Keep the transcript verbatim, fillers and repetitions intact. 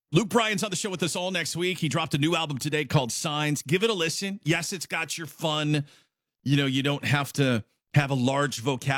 Luke Bryan's on the show with us all next week. He dropped a new album today called Signs. Give it a listen. Yes, it's got your fun. You know, you don't have to have a large vocabulary.